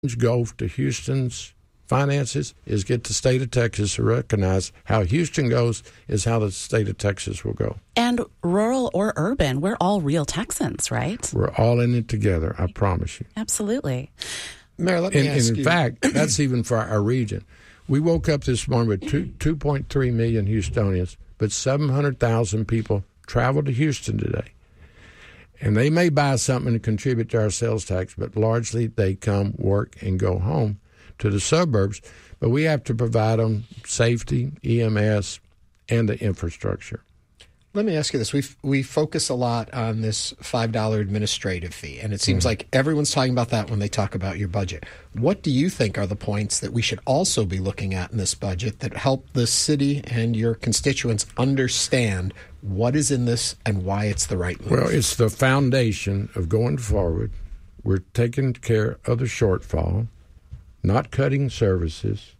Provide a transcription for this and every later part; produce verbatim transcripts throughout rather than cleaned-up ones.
goal to Houston's finances is get the state of Texas to recognize how Houston goes is how the state of Texas will go. And rural or urban, we're all real Texans, right? We're all in it together, I promise you. Absolutely. Mayor, let me and, ask and you. in fact, that's even for our region. We woke up this morning with two, 2.3 million Houstonians, but seven hundred thousand people travel to Houston today. And they may buy something and contribute to our sales tax, but largely they come, work, and go home to the suburbs. But we have to provide them safety, E M S, and the infrastructure. Let me ask you this. We we focus a lot on this five dollars administrative fee, and it seems mm-hmm. like everyone's talking about that when they talk about your budget. What do you think are the points that we should also be looking at in this budget that help the city and your constituents understand what is in this and why it's the right move? Well, it's the foundation of going forward. We're taking care of the shortfall, not cutting services.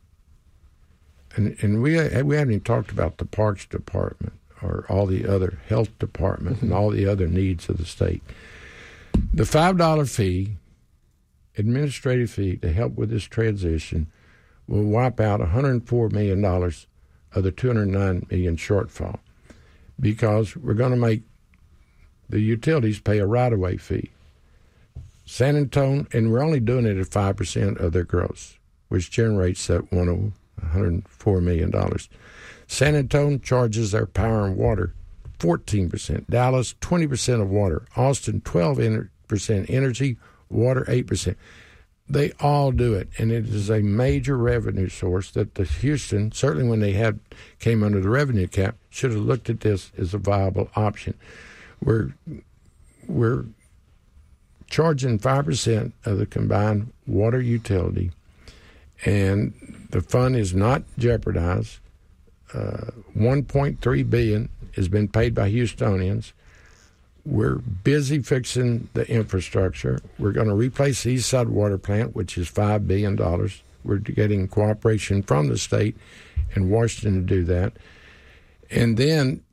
And and we we haven't even talked about the Parks Department or all the other health department mm-hmm. and all the other needs of the state. The five dollars fee, administrative fee, to help with this transition will wipe out one hundred four million dollars of the two hundred nine million dollars shortfall because we're going to make the utilities pay a right-of-way fee. San Antonio, and we're only doing it at five percent of their gross, which generates that one hundred four million dollars. San Antonio charges their power and water fourteen percent. Dallas, twenty percent of water. Austin, twelve percent energy. Water, eight percent. They all do it, and it is a major revenue source that the Houston, certainly when they had came under the revenue cap, should have looked at this as a viable option. We're, we're charging five percent of the combined water utility, and the fund is not jeopardized. Uh, one point three billion dollars has been paid by Houstonians. We're busy fixing the infrastructure. We're going to replace the East Side Water Plant, which is five billion dollars. We're getting cooperation from the state and Washington to do that. And then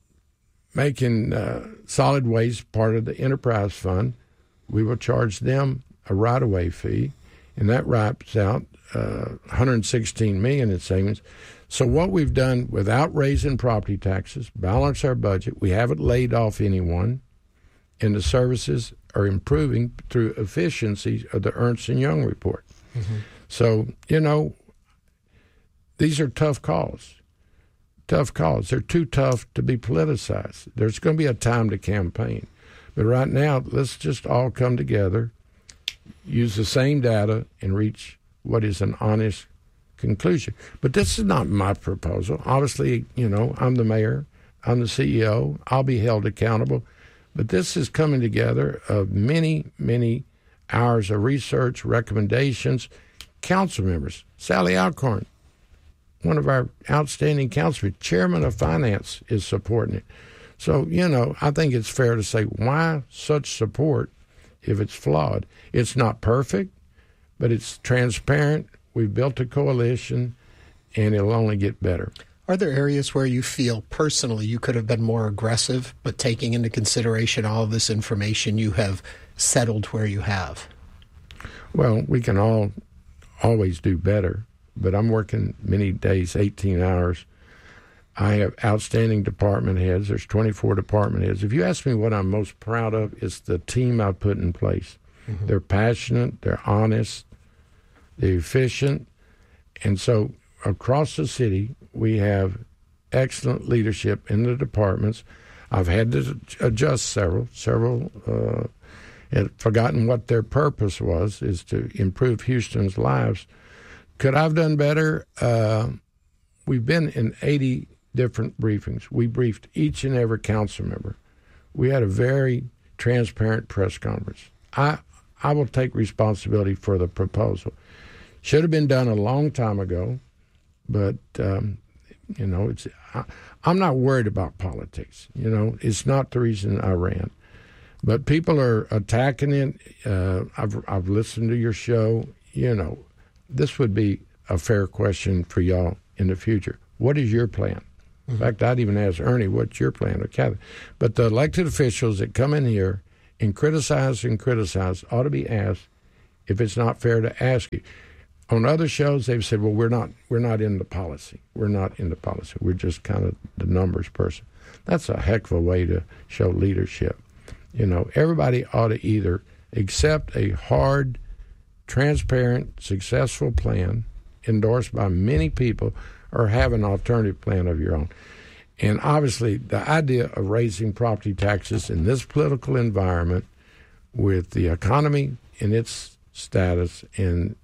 making uh, solid waste part of the enterprise fund, we will charge them a right-of-way fee, and that wipes out uh, one hundred sixteen million dollars in savings. So what we've done without raising property taxes, balance our budget, we haven't laid off anyone, and the services are improving through efficiency of the Ernst and Young report. Mm-hmm. So, you know, these are tough calls. Tough calls. They're too tough to be politicized. There's going to be a time to campaign. But right now, let's just all come together, use the same data, and reach what is an honest conclusion. But this is not my proposal. Obviously, you know, I'm the mayor. I'm the C E O. I'll be held accountable. But this is coming together of many, many hours of research, recommendations, council members. Sally Alcorn, one of our outstanding councilmen, chairman of finance, is supporting it. So, you know, I think it's fair to say, why such support if it's flawed? It's not perfect, but it's transparent. We've built a coalition, and it'll only get better. Are there areas where you feel personally you could have been more aggressive, but taking into consideration all of this information, you have settled where you have? Well, we can all always do better, but I'm working many days, eighteen hours. I have outstanding department heads. There's twenty-four department heads. If you ask me what I'm most proud of, it's the team I've put in place. Mm-hmm. They're passionate, they're honest, they're efficient, and so across the city, we have excellent leadership in the departments. I've had to adjust several. Several uh, had forgotten what their purpose was, is to improve Houston's lives. Could I have done better? Uh, we've been in eighty different briefings. We briefed each and every council member. We had a very transparent press conference. I I will take responsibility for the proposal. Should have been done a long time ago. But, um, you know, it's I, I'm not worried about politics. You know, it's not the reason I ran. But people are attacking it. Uh, I've, I've listened to your show. You know, this would be a fair question for y'all in the future. What is your plan? Mm-hmm. In fact, I'd even ask Ernie, what's your plan? Or Kathy. But the elected officials that come in here and criticize and criticize ought to be asked, if it's not fair to ask you. On other shows, they've said, well, we're not we're not into policy. We're not into policy. We're just kind of the numbers person. That's a heck of a way to show leadership. You know, everybody ought to either accept a hard, transparent, successful plan endorsed by many people or have an alternative plan of your own. And obviously, the idea of raising property taxes in this political environment with the economy in its status, and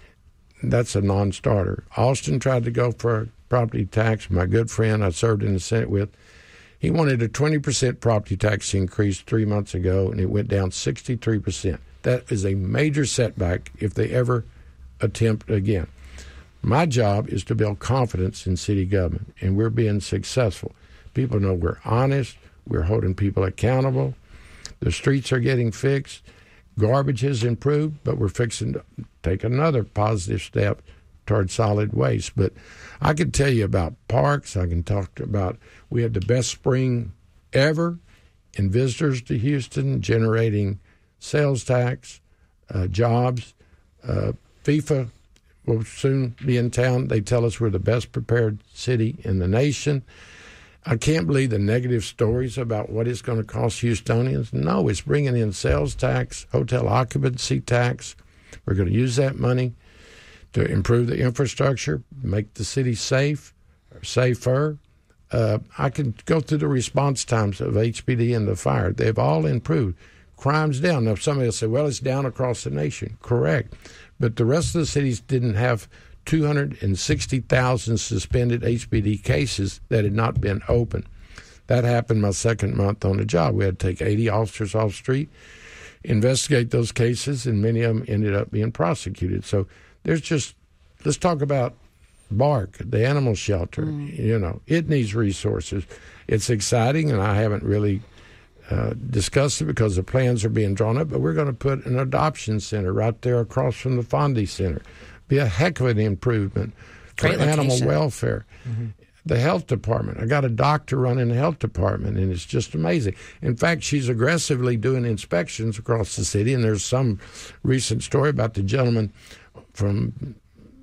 that's a non-starter. Austin tried to go for a property tax. My good friend I served in the Senate with, he wanted a twenty percent property tax increase three months ago, and it went down sixty-three percent. That is a major setback if they ever attempt again. My job is to build confidence in city government, and we're being successful. People know we're honest. We're holding people accountable. The streets are getting fixed. Garbage has improved, but we're fixing to take another positive step toward solid waste. But I can tell you about parks. I can talk about we had the best spring ever in visitors to Houston, generating sales tax, uh, jobs. Uh, FIFA will soon be in town. They tell us we're the best prepared city in the nation. I can't believe the negative stories about what it's going to cost Houstonians. No, it's bringing in sales tax, hotel occupancy tax. We're going to use that money to improve the infrastructure, make the city safe, or safer. Uh, I can go through the response times of H P D and the fire. They've all improved. Crime's down. Now, somebody will say, well, it's down across the nation. Correct. But the rest of the cities didn't have two hundred sixty thousand suspended H P D cases that had not been open. That happened my second month on the job. We had to take eighty officers off the street, investigate those cases, and many of them ended up being prosecuted. So there's just, let's talk about BARK, the animal shelter. Mm. You know, it needs resources. It's exciting, and I haven't really uh, discussed it because the plans are being drawn up, but we're going to put an adoption center right there across from the Fondy Center. Be a heck of an improvement for Great animal location. welfare. Mm-hmm. The health department. I got a doctor running the health department, and it's just amazing. In fact, she's aggressively doing inspections across the city, and there's some recent story about the gentleman from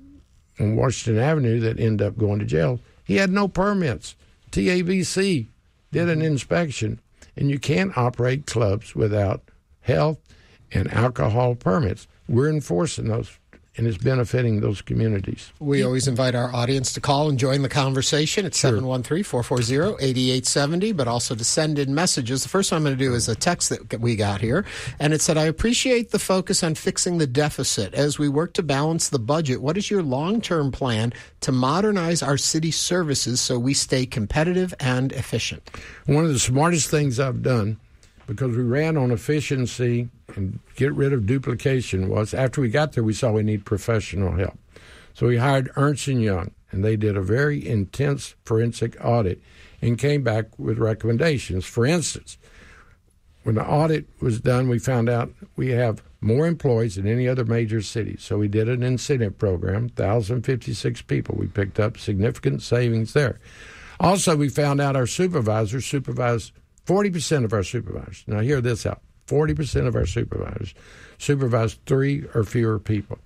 on Washington Avenue that ended up going to jail. He had no permits. T A B C did an inspection, and you can't operate clubs without health and alcohol permits. We're enforcing those, and it's benefiting those communities. We always invite our audience to call and join the conversation at Sure. seven one three, four four zero, eight eight seven zero, but also to send in messages. The first one I'm going to do is a text that we got here, and it said, I appreciate the focus on fixing the deficit. As we work to balance the budget, what is your long-term plan to modernize our city services so we stay competitive and efficient? One of the smartest things I've done, because we ran on efficiency and get rid of duplication, was after we got there, we saw we need professional help. So we hired Ernst and Young, and they did a very intense forensic audit and came back with recommendations. For instance, when the audit was done, we found out we have more employees than any other major city. So we did an incentive program, one thousand fifty-six people. We picked up significant savings there. Also, we found out our supervisors supervise forty percent of our supervisors. Now, hear this out. forty percent of our supervisors supervise three or fewer people.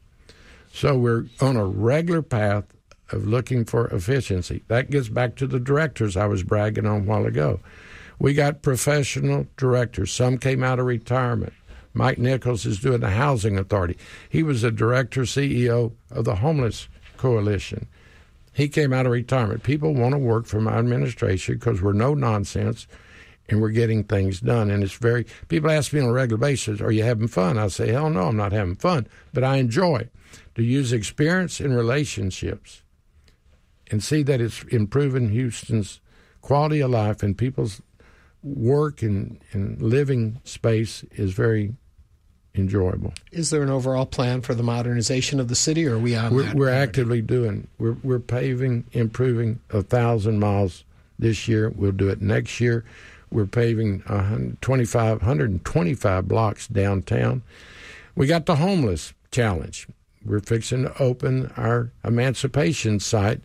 So we're on a regular path of looking for efficiency. That gets back to the directors I was bragging on a while ago. We got professional directors. Some came out of retirement. Mike Nichols is doing the Housing Authority. He was a director, C E O of the Homeless Coalition. He came out of retirement. People want to work for my administration because we're no nonsense, and we're getting things done. And it's very, people ask me on a regular basis, are you having fun? I say, hell no, I'm not having fun, but I enjoy to use experience in relationships and see that it's improving Houston's quality of life, and people's work and, and living space is very enjoyable. Is there an overall plan for the modernization of the city, or are we on We're, that? we're actively doing, we're, we're paving, improving a thousand miles this year. We'll do it next year. We're paving one hundred twenty-five, one hundred twenty-five blocks downtown. We got the homeless challenge. We're fixing to open our emancipation site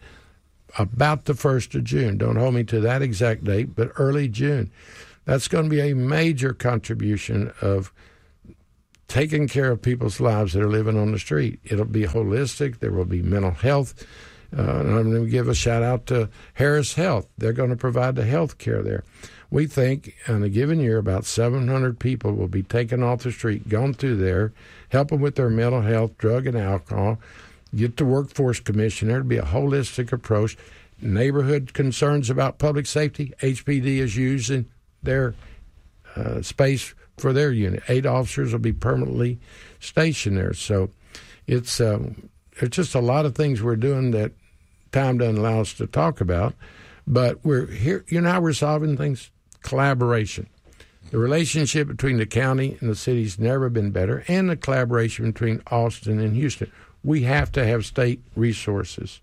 about the first of June. Don't hold me to that exact date, but early June. That's going to be a major contribution of taking care of people's lives that are living on the street. It'll be holistic. There will be mental health. Uh, and I'm going to give a shout-out to Harris Health. They're going to provide the health care there. We think in a given year about seven hundred people will be taken off the street, gone through there, help them with their mental health, drug and alcohol, get the workforce commission. There to be a holistic approach. Neighborhood concerns about public safety, H P D is using their uh, space for their unit. Eight officers will be permanently stationed there. So it's um, there's just a lot of things we're doing that time doesn't allow us to talk about. But we're here, you know how we're solving things? Collaboration. The relationship between the county and the city's never been better, and the collaboration between Austin and Houston. We have to have state resources,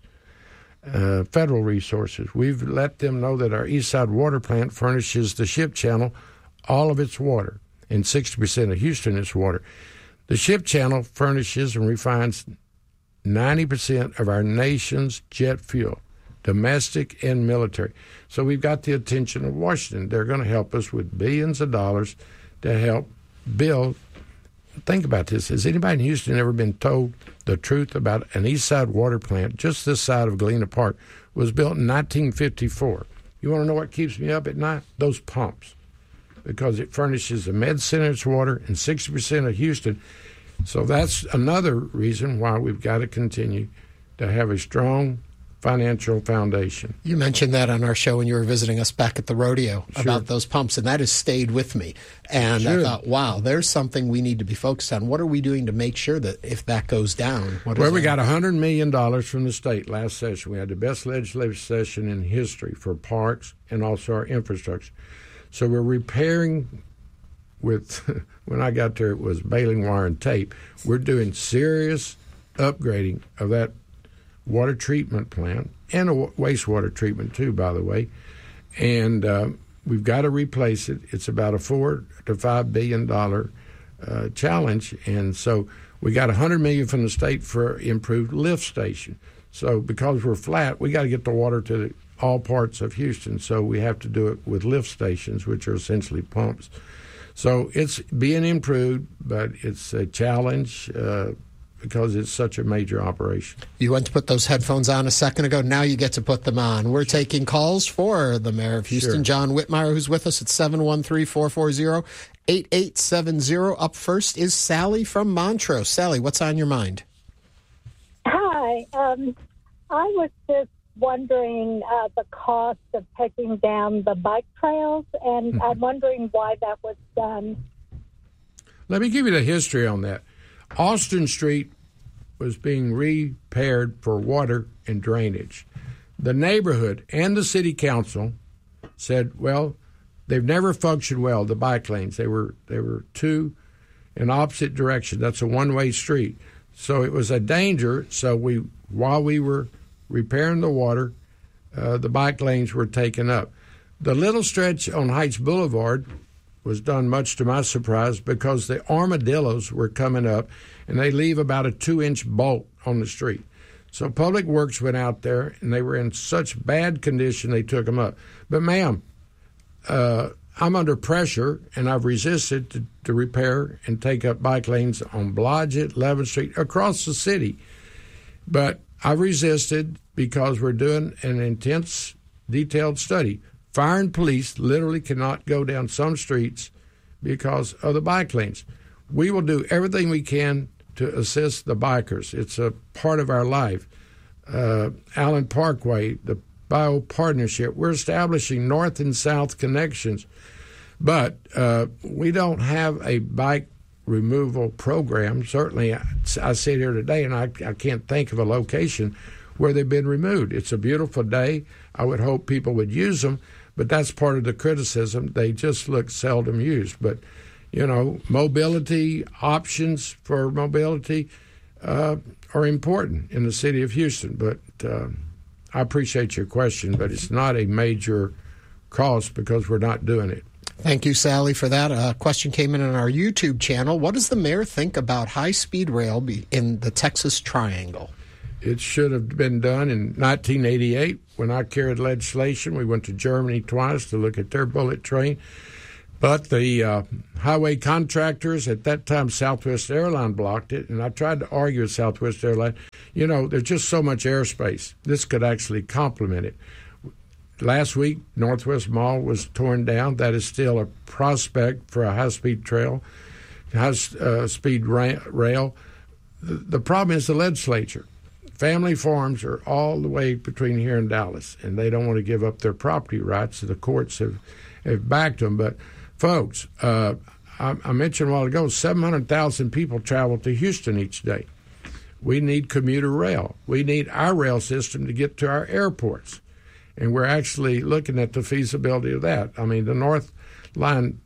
uh, federal resources. We've let them know that our East Side Water Plant furnishes the Ship Channel all of its water, and sixty percent of Houston is water. The Ship Channel furnishes and refines ninety percent of our nation's jet fuel, domestic and military. So we've got the attention of Washington. They're going to help us with billions of dollars to help build. Think about this. Has anybody in Houston ever been told the truth about an East Side water plant just this side of Galena Park was built in nineteen fifty-four? You want to know what keeps me up at night? Those pumps, because it furnishes the Med Center's water and sixty percent of Houston. So that's another reason why we've got to continue to have a strong financial foundation. You mentioned that on our show when you were visiting us back at the rodeo Sure. about those pumps, and that has stayed with me. And Sure. I thought, wow, there's something we need to be focused on. What are we doing to make sure that if that goes down? What Well, is we that? got one hundred million dollars from the state last session. We had the best legislative session in history for parks and also our infrastructure. So we're repairing with, when I got there, it was baling wire and tape. We're doing serious upgrading of that water treatment plant and a wastewater treatment too, by the way. And uh, we've got to replace it. It's about a four to five billion dollar uh, challenge, and so we got a hundred million from the state for improved lift station. So because we're flat, we got to get the water to the, all parts of Houston. So we have to do it with lift stations, which are essentially pumps. So it's being improved, but it's a challenge. Uh, because it's such a major operation. You went to put those headphones on a second ago. Now you get to put them on. We're taking calls for the mayor of Houston, Sure. John Whitmire, who's with us at seven one three, four four zero, eight eight seven zero. Up first is Sally from Montrose. Sally, what's on your mind? Hi. Um, I was just wondering uh, the cost of taking down the bike trails, and Mm-hmm. I'm wondering why that was done. Let me give you the history on that. Austin Street was being repaired for water and drainage. The neighborhood and the city council said, well, they've never functioned well, the bike lanes. They were they were two in opposite direction. That's a one-way street. So it was a danger. So we, while we were repairing the water, uh, the bike lanes were taken up. The little stretch on Heights Boulevard was done much to my surprise because the armadillos were coming up, and they leave about a two-inch bolt on the street. So Public Works went out there, and they were in such bad condition they took them up. But, ma'am, uh, I'm under pressure, and I've resisted to, to repair and take up bike lanes on Blodgett, eleventh Street, across the city. But I've resisted because we're doing an intense, detailed study. Fire and police literally cannot go down some streets because of the bike lanes. We will do everything we can to assist the bikers. It's a part of our life. Uh, Allen Parkway, the Bio Partnership, we're establishing north and south connections. But uh, we don't have a bike removal program. Certainly, I, I sit here today and I, I can't think of a location where they've been removed. It's a beautiful day. I would hope people would use them. But that's part of the criticism. They just look seldom used. But, you know, mobility, options for mobility uh, are important in the city of Houston. But uh, I appreciate your question, but it's not a major cost because we're not doing it. Thank you, Sally, for that. A question came in on our YouTube channel. What does the mayor think about high-speed rail in the Texas Triangle? It should have been done in nineteen eighty-eight when I carried legislation. We went to Germany twice to look at their bullet train. But the uh, highway contractors, at that time, Southwest Airline blocked it, and I tried to argue with Southwest Airline, you know, there's just so much airspace. This could actually complement it. Last week, Northwest Mall was torn down. That is still a prospect for a high-speed trail, high-speed ra- rail. The, the problem is the legislature. Family farms are all the way between here and Dallas, and they don't want to give up their property rights. So the courts have, have backed them. But, folks, uh, I, I mentioned a while ago, seven hundred thousand people travel to Houston each day. We need commuter rail. We need our rail system to get to our airports. And we're actually looking at the feasibility of that. I mean, the North Line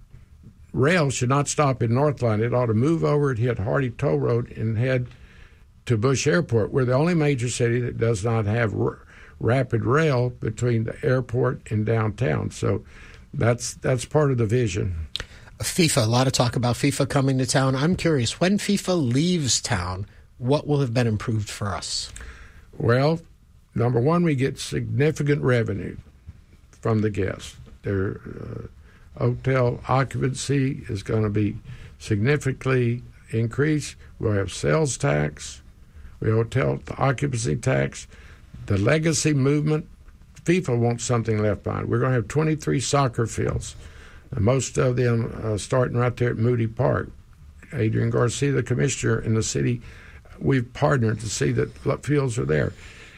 rail should not stop in North Line. It ought to move over and hit Hardy Toll Road and head to Bush Airport. We're the only major city that does not have r- rapid rail between the airport and downtown. So that's that's part of the vision. FIFA, a lot of talk about FIFA coming to town. I'm curious, when FIFA leaves town, what will have been improved for us? Well, number one, we get significant revenue from the guests. Their uh, hotel occupancy is going to be significantly increased. We'll have sales tax. We hotel occupancy tax. The legacy movement, FIFA wants something left behind. We're going to have twenty-three soccer fields, and most of them uh, starting right there at Moody Park. Adrian Garcia, the commissioner in the city, we've partnered to see that fields are there.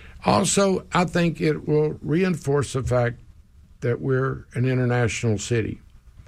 Also, I think it will reinforce the fact that we're an international city.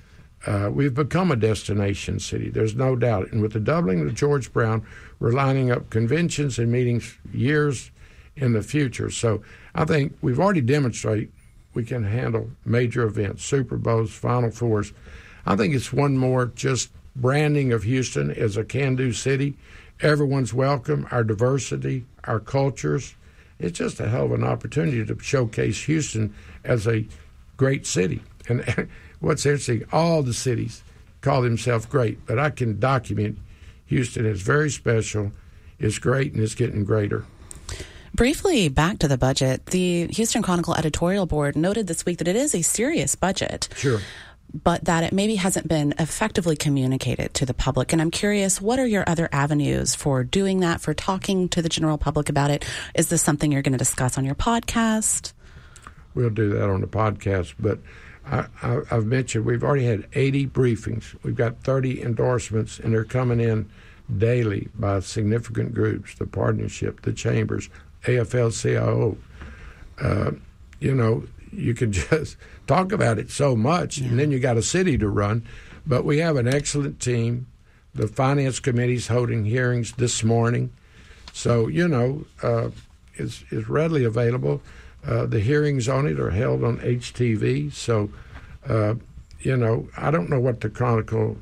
Uh, we've become a destination city, there's no doubt. And with the doubling of George Brown, we're lining up conventions and meetings years in the future. So I think we've already demonstrated we can handle major events, Super Bowls, Final Fours. I think it's one more just branding of Houston as a can-do city. Everyone's welcome, our diversity, our cultures. It's just a hell of an opportunity to showcase Houston as a great city. And what's interesting, all the cities call themselves great, but I can document Houston is very special, it's great, and it's getting greater. Briefly, back to the budget. The Houston Chronicle editorial board noted this week that it is a serious budget. Sure. But that it maybe hasn't been effectively communicated to the public. And I'm curious, what are your other avenues for doing that, for talking to the general public about it? Is this something you're going to discuss on your podcast? We'll do that on the podcast. But I, I, I've mentioned we've already had eighty briefings. We've got thirty endorsements, and they're coming in daily by significant groups, the partnership, the chambers, A F L C I O. Uh, you know, you can just talk about it so much, yeah. And then you got a city to run. But we have an excellent team. The Finance Committee's holding hearings this morning. So, you know, uh, it's, it's readily available. Uh, the hearings on it are held on H T V. So, uh, you know, I don't know what the Chronicle...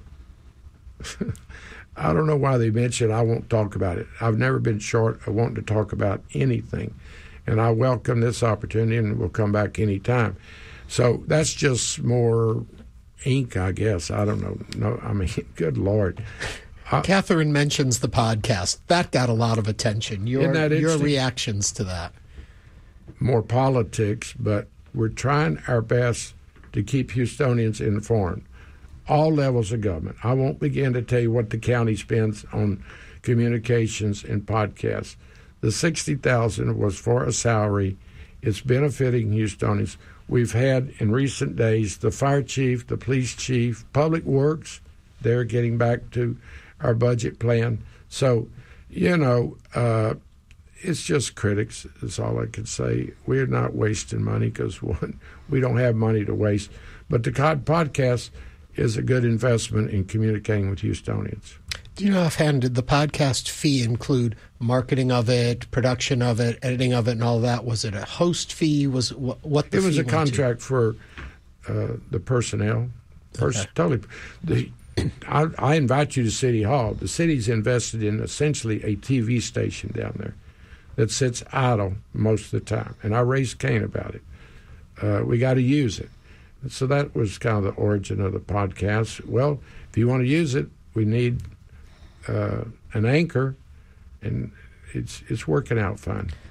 I don't know why they mentioned I won't talk about it. I've never been short of wanting to talk about anything. And I welcome this opportunity, and we'll come back any time. So that's just more ink, I guess. I don't know. No, I mean, good Lord. I, Catherine mentions the podcast. That got a lot of attention. Your, your reactions to that? More politics, but we're trying our best to keep Houstonians informed. All levels of government. I won't begin to tell you what the county spends on communications and podcasts. The sixty thousand dollars was for a salary. It's benefiting Houstonians. We've had in recent days the fire chief, the police chief, public works. They're getting back to our budget plan. So, you know, uh, it's just critics is all I could say. We're not wasting money because, one, we don't have money to waste. But the podcast is a good investment in communicating with Houstonians. Do you know offhand, did the podcast fee include marketing of it, production of it, editing of it, and all that? Was it a host fee? Was what, what the It was fee a contract to? for uh, the personnel. Pers- okay. Totally. The, I, I invite you to City Hall. The city's invested in essentially a T V station down there that sits idle most of the time, and I raised Cain about it. Uh, we got to use it. So that was kind of the origin of the podcast. Well, if you want to use it, we need uh, an anchor, and it's it's working out fine.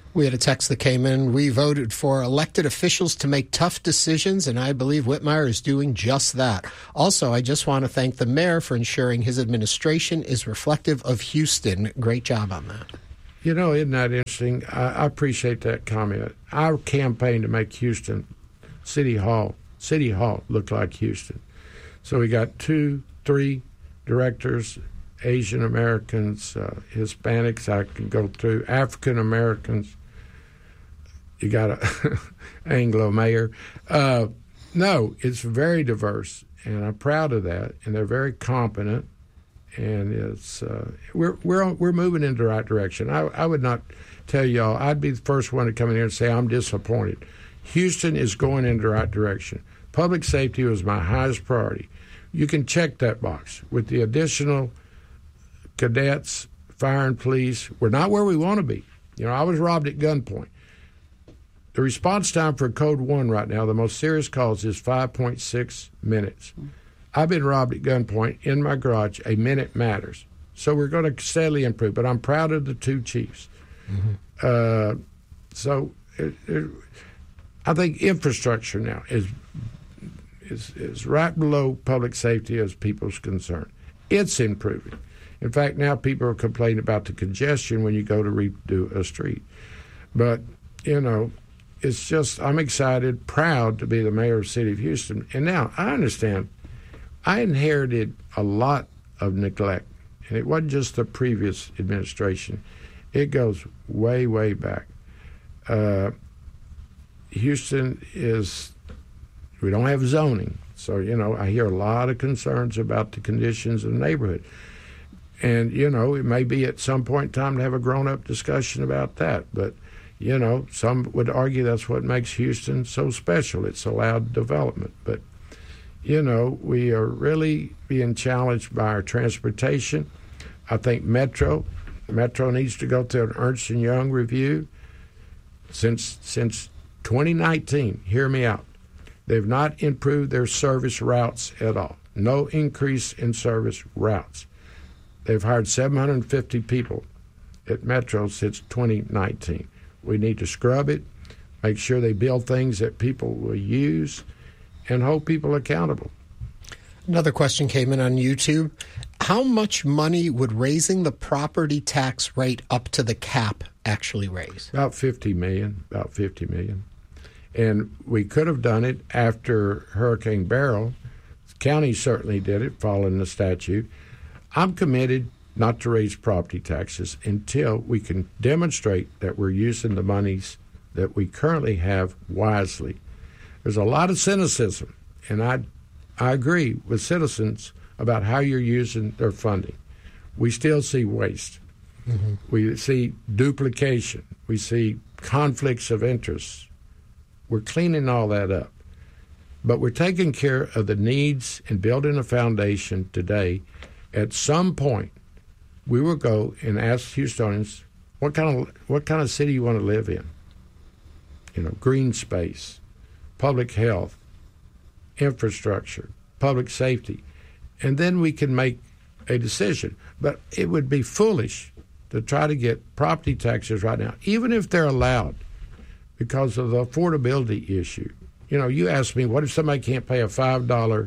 We had a text that came in. We voted for elected officials to make tough decisions, and I believe Whitmire is doing just that. Also, I just want to thank the mayor for ensuring his administration is reflective of Houston. Great job on that. You know, isn't that interesting? I, I appreciate that comment. Our campaign to make Houston City Hall, City Hall look like Houston. So we got two, three directors, Asian Americans, uh, Hispanics, I can go through, African Americans. You got a Anglo mayor. Uh, no, it's very diverse, and I'm proud of that. And they're very competent, and it's uh, we're we're we're moving in the right direction. I, I would not tell y'all. I'd be the first one to come in here and say I'm disappointed. Houston is going in the right direction. Public safety was my highest priority. You can check that box with the additional cadets, fire and police. We're not where we want to be. You know, I was robbed at gunpoint. The response time for Code one right now, the most serious calls, is five point six minutes. I've been robbed at gunpoint in my garage. A minute matters. So we're going to steadily improve. But I'm proud of the two chiefs. Mm-hmm. Uh, so it, it, I think infrastructure now is, is, is right below public safety as people's concern. It's improving. In fact, now people are complaining about the congestion when you go to redo a street. But, you know, it's just, I'm excited, proud to be the mayor of the city of Houston. And now, I understand, I inherited a lot of neglect. And it wasn't just the previous administration. It goes way, way back. Uh, Houston is, we don't have zoning. So, you know, I hear a lot of concerns about the conditions of the neighborhood. And, you know, it may be at some point in time to have a grown-up discussion about that. But, you know, some would argue that's what makes Houston so special. It's allowed development. But, you know, we are really being challenged by our transportation. I think Metro, Metro needs to go through an Ernst and Young review. Since since twenty nineteen, hear me out, they've not improved their service routes at all. No increase in service routes. They've hired seven hundred fifty people at Metro since twenty nineteen. We need to scrub it, make sure they build things that people will use, and hold people accountable. Another question came in on YouTube. How much money would raising the property tax rate up to the cap actually raise? About fifty million dollars, about fifty million dollars. And we could have done it after Hurricane Beryl. The county certainly did it, following the statute. I'm committed not to raise property taxes until we can demonstrate that we're using the monies that we currently have wisely. There's a lot of cynicism, and I, I agree with citizens about how you're using their funding. We still see waste. Mm-hmm. We see duplication. We see conflicts of interest. We're cleaning all that up. But we're taking care of the needs and building a foundation today. At some point, we will go and ask Houstonians, what kind of what kind of city you want to live in? You know, green space, public health, infrastructure, public safety. And then we can make a decision. But it would be foolish to try to get property taxes right now, even if they're allowed, because of the affordability issue. You know, you ask me, what if somebody can't pay a five dollar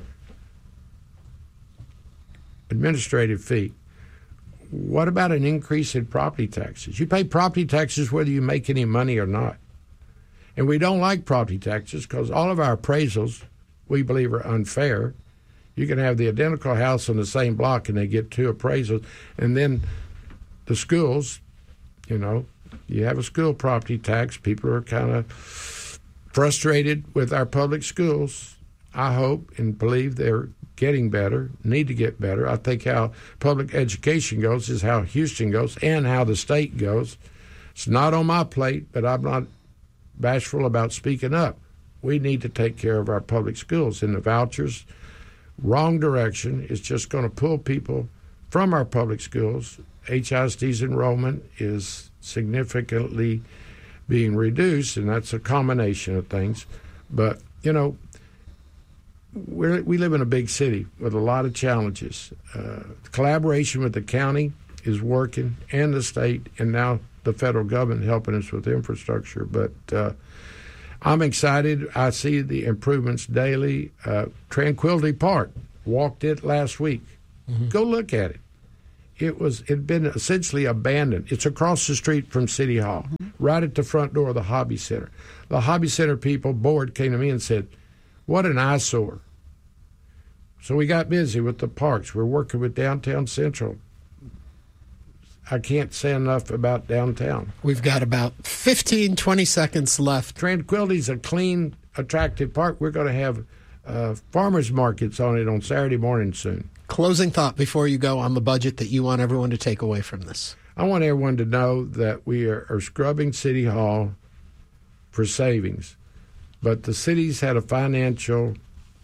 administrative fee? What about an increase in property taxes? You pay property taxes whether you make any money or not. And we don't like property taxes because all of our appraisals, we believe, are unfair. You can have the identical house on the same block and they get two appraisals. And then the schools, you know, you have a school property tax. People are kind of frustrated with our public schools. I hope and believe they're getting better, need to get better. I think how public education goes is how Houston goes and how the state goes. It's not on my plate, but I'm not bashful about speaking up. We need to take care of our public schools. And the vouchers, wrong direction. It's just going to pull people from our public schools. H I S D's enrollment is significantly being reduced, and that's a combination of things. But, you know, We're, we live in a big city with a lot of challenges. Uh, collaboration with the county is working, and the state, and now the federal government helping us with infrastructure. But uh, I'm excited. I see the improvements daily. Uh, Tranquility Park, walked it last week. Mm-hmm. Go look at it. It was it had been essentially abandoned. It's across the street from City Hall, mm-hmm. right at the front door of the Hobby Center. The Hobby Center people, board, came to me and said, "What an eyesore." So we got busy with the parks. We're working with Downtown Central. I can't say enough about downtown. We've got about fifteen, twenty seconds left. Tranquility's a clean, attractive park. We're going to have uh, farmers markets on it on Saturday morning soon. Closing thought before you go on the budget that you want everyone to take away from this. I want everyone to know that we are, are scrubbing City Hall for savings. But the city's had a financial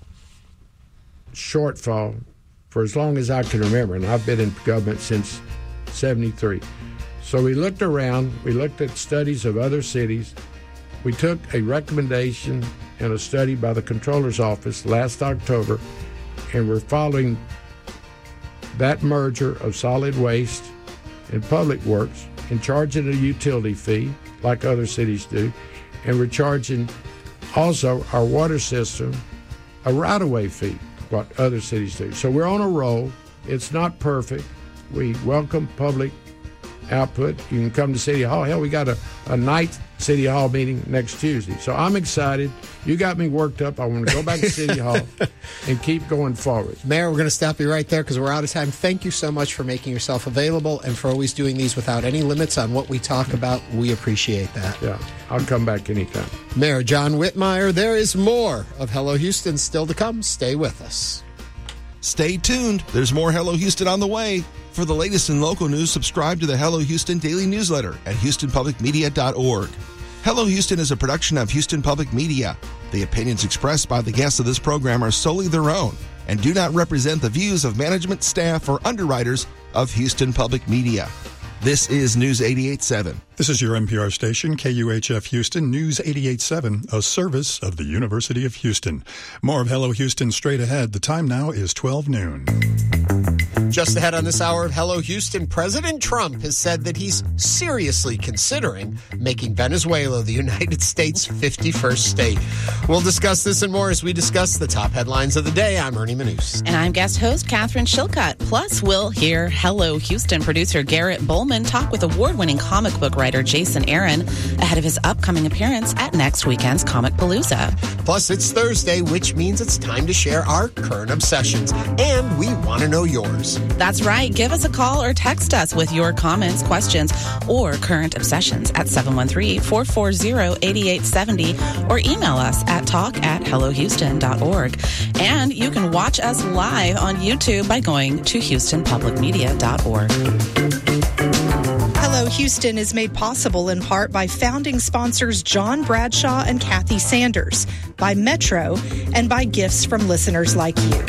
shortfall for as long as I can remember, and I've been in government since seventy-three. So we looked around, we looked at studies of other cities. We took a recommendation and a study by the Comptroller's Office last October, and we're following that merger of solid waste and public works and charging a utility fee like other cities do, and we're charging also our water system a right-of-way fee, what other cities do. So we're on a roll. It's not perfect. We welcome public output. You can come to City Hall. Hell, we got a, a night City Hall meeting next Tuesday. So I'm excited. You got me worked up. I want to go back to City Hall and keep going forward. Mayor, we're going to stop you right there because we're out of time. Thank you so much for making yourself available and for always doing these without any limits on what we talk about. We appreciate that. Yeah, I'll come back anytime. Mayor John Whitmire, there is more of Hello Houston still to come. Stay with us. Stay tuned. There's more Hello Houston on the way. For the latest in local news, subscribe to the Hello Houston daily newsletter at houston public media dot org. Hello Houston is a production of Houston Public Media. The opinions expressed by the guests of this program are solely their own and do not represent the views of management, staff, or underwriters of Houston Public Media. This is News eighty-eight point seven. This is your N P R station, K U H F Houston, News eighty-eight point seven, a service of the University of Houston. More of Hello Houston straight ahead. The time now is twelve noon. Just ahead on this hour of Hello Houston, President Trump has said that he's seriously considering making Venezuela the United States' fifty-first state. We'll discuss this and more as we discuss the top headlines of the day. I'm Ernie Manous. And I'm guest host Catherine Shilcutt. Plus, we'll hear Hello Houston producer Garrett Bowman talk with award-winning comic book writer Jason Aaron ahead of his upcoming appearance at next weekend's Comic Palooza. Plus, it's Thursday, which means it's time to share our current obsessions, and we want to know yours. That's right. Give us a call or text us with your comments, questions, or current obsessions at seven one three, four four zero, eight eight seven zero or email us at talk at hello houston dot org. And you can watch us live on YouTube by going to houston public media dot org. Hello Houston is made possible in part by founding sponsors John Bradshaw and Kathy Sanders, by Metro, and by gifts from listeners like you.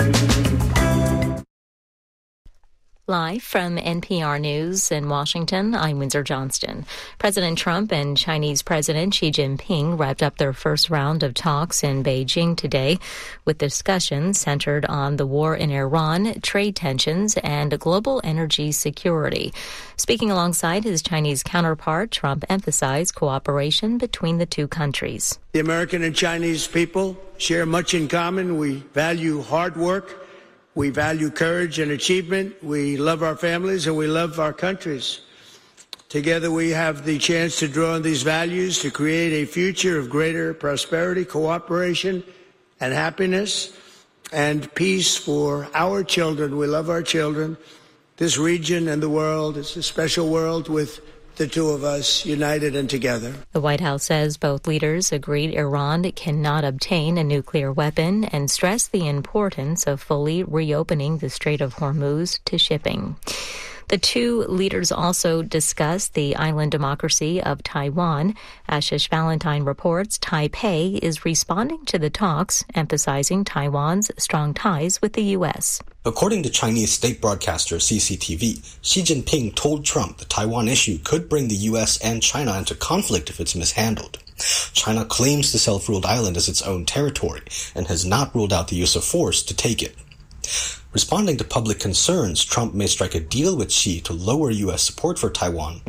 Live from N P R News in Washington, I'm Windsor Johnston. President Trump and Chinese President Xi Jinping wrapped up their first round of talks in Beijing today, with discussions centered on the war in Iran, trade tensions, and global energy security. Speaking alongside his Chinese counterpart, Trump emphasized cooperation between the two countries. The American and Chinese people share much in common. We value hard work. We value courage and achievement. We love our families and we love our countries. Together we have the chance to draw on these values to create a future of greater prosperity, cooperation, and happiness, and peace for our children. We love our children. This region and the world is a special world with the two of us united and together. The White House says both leaders agreed Iran cannot obtain a nuclear weapon and stressed the importance of fully reopening the Strait of Hormuz to shipping. The two leaders also discussed the island democracy of Taiwan. Ashish Valentine reports Taipei is responding to the talks, emphasizing Taiwan's strong ties with the U S. According to Chinese state broadcaster C C T V, Xi Jinping told Trump the Taiwan issue could bring the U S and China into conflict if it's mishandled. China claims the self-ruled island as its own territory and has not ruled out the use of force to take it. Responding to public concerns, Trump may strike a deal with Xi to lower U S support for Taiwan.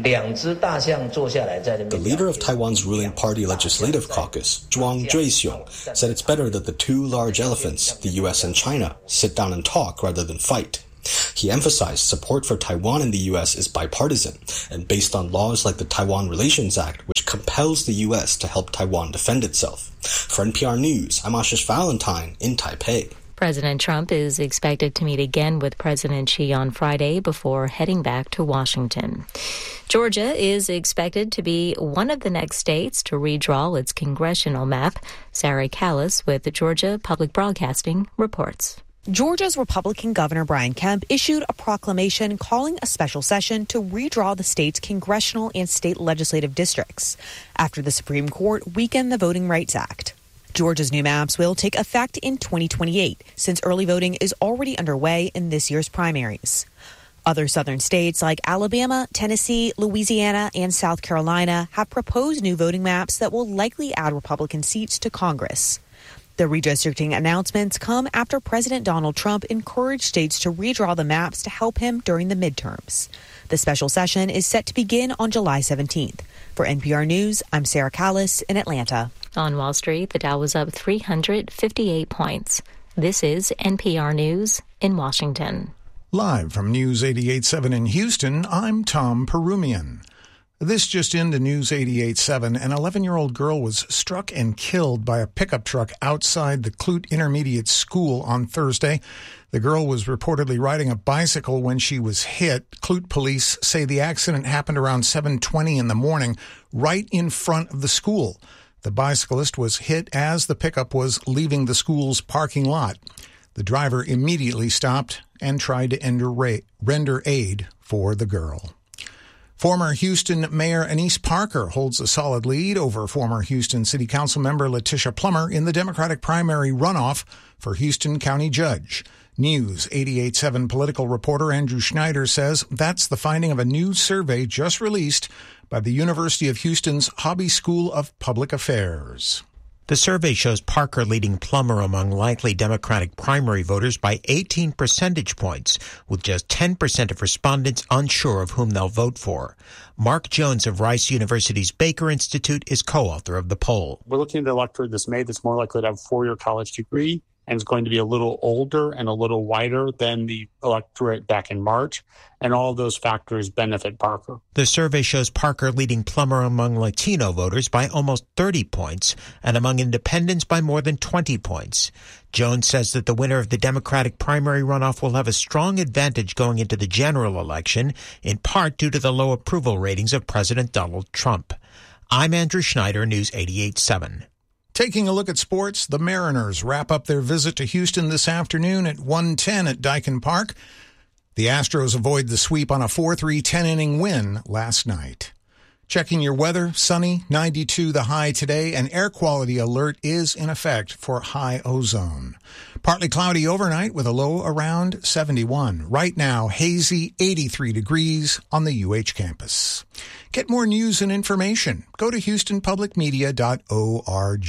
The leader of Taiwan's ruling party legislative caucus, Zhuang Zhuixiong, said it's better that the two large elephants, the U S and China, sit down and talk rather than fight. He emphasized support for Taiwan in the U S is bipartisan and based on laws like the Taiwan Relations Act, which compels the U S to help Taiwan defend itself. For N P R News, I'm Ashish Valentine in Taipei. President Trump is expected to meet again with President Xi on Friday before heading back to Washington. Georgia is expected to be one of the next states to redraw its congressional map. Sarah Callis with the Georgia Public Broadcasting reports. Georgia's Republican Governor Brian Kemp issued a proclamation calling a special session to redraw the state's congressional and state legislative districts after the Supreme Court weakened the Voting Rights Act. Georgia's new maps will take effect in twenty twenty-eight, since early voting is already underway in this year's primaries. Other southern states like Alabama, Tennessee, Louisiana, and South Carolina have proposed new voting maps that will likely add Republican seats to Congress. The redistricting announcements come after President Donald Trump encouraged states to redraw the maps to help him during the midterms. The special session is set to begin on July seventeenth. For N P R News, I'm Sarah Callis in Atlanta. On Wall Street, the Dow was up three hundred fifty-eight points. This is N P R News in Washington. Live from News eighty-eight point seven in Houston, I'm Tom Perumian. This just into News eighty-eight point seven. An eleven-year-old girl was struck and killed by a pickup truck outside the Clute Intermediate School on Thursday. The girl was reportedly riding a bicycle when she was hit. Clute police say the accident happened around seven twenty in the morning, right in front of the school. The bicyclist was hit as the pickup was leaving the school's parking lot. The driver immediately stopped and tried to render aid for the girl. Former Houston Mayor Annise Parker holds a solid lead over former Houston City Council member Letitia Plummer in the Democratic primary runoff for Houston County Judge. News eighty-eight point seven political reporter Andrew Schneider says that's the finding of a new survey just released by the University of Houston's Hobby School of Public Affairs. The survey shows Parker leading Plummer among likely Democratic primary voters by eighteen percentage points, with just ten percent of respondents unsure of whom they'll vote for. Mark Jones of Rice University's Baker Institute is co-author of the poll. We're looking at the electorate that's made that's more likely to have a four-year college degree and is going to be a little older and a little whiter than the electorate back in March. And all of those factors benefit Parker. The survey shows Parker leading Plummer among Latino voters by almost thirty points and among independents by more than twenty points. Jones says that the winner of the Democratic primary runoff will have a strong advantage going into the general election, in part due to the low approval ratings of President Donald Trump. I'm Andrew Schneider, News eighty-eight point seven. Taking a look at sports, the Mariners wrap up their visit to Houston this afternoon at one ten at Dyken Park. The Astros avoid the sweep on a four three ten-inning win last night. Checking your weather, sunny, ninety-two the high today. An air quality alert is in effect for high ozone. Partly cloudy overnight with a low around seventy-one. Right now, hazy, eighty-three degrees on the U H campus. Get more news and information. Go to houston public media dot org.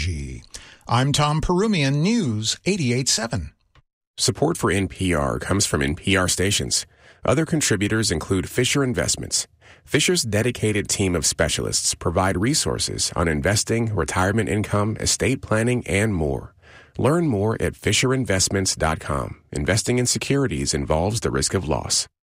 I'm Tom Perumian, News eighty-eight point seven. Support for N P R comes from N P R stations. Other contributors include Fisher Investments. Fisher's dedicated team of specialists provide resources on investing, retirement income, estate planning, and more. Learn more at fisher investments dot com. Investing in securities involves the risk of loss.